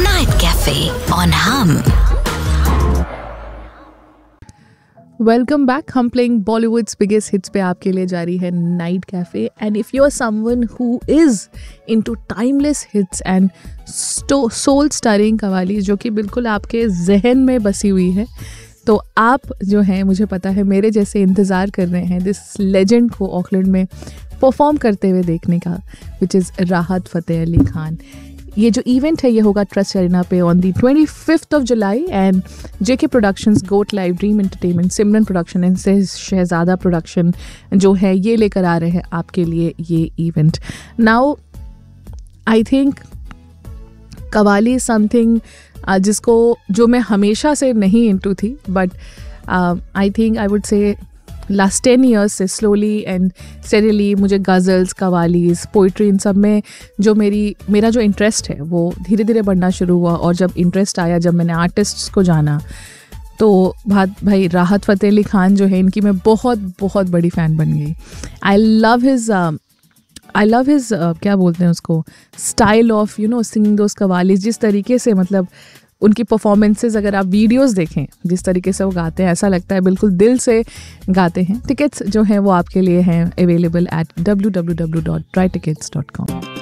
Night Cafe on Hum. Welcome back. हम playing Bollywoods biggest hits पे आपके लिए जारी है night cafe. And if you are someone who is into timeless hits and soul starring qawwali जो कि बिल्कुल आपके जहन में बसी हुई है, तो आप जो हैं, मुझे पता है मेरे जैसे इंतज़ार कर रहे हैं दिस लेजेंड को ऑकलैंड में परफॉर्म करते हुए देखने का, विच इज़ राहत फ़तेह अली खान. ये जो इवेंट है ये होगा ट्रस्ट अरीना पे on the 25th of July. And JK productions, goat live, dream entertainment, Simran production and Shahzada production जो है ये लेकर आ रहे हैं आपके लिए ये event. Now I think qawwali something जिसको जो मैं हमेशा से नहीं इंटू थी, but I think I would say last 10 years से स्लोली एंड स्टेडीली मुझे गज़ल्स, कवालीज़, पोइट्री, इन सब में जो मेरा जो इंटरेस्ट है वो धीरे धीरे बढ़ना शुरू हुआ. और जब इंटरेस्ट आया, जब मैंने आर्टिस्ट्स को जाना, तो भाई राहत फ़तेह अली खान जो है इनकी मैं बहुत बहुत बड़ी फ़ैन बन गई. आई लव हिज क्या बोलते हैं उसको, स्टाइल ऑफ सिंगिंग दोज कवालीज़. जिस तरीके से मतलब उनकी परफॉर्मेंसेज, अगर आप वीडियोस देखें जिस तरीके से वो गाते हैं, ऐसा लगता है बिल्कुल दिल से गाते हैं. टिकट्स जो हैं वो आपके लिए हैं अवेलेबल एट www.trytickets.com.